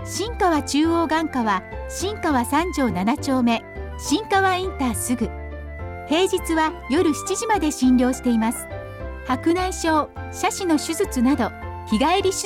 新川中央眼科は新川三条7丁目新川インターすぐ。平日は夜7時まで診療しています。白内障、斜視の手術など日帰り手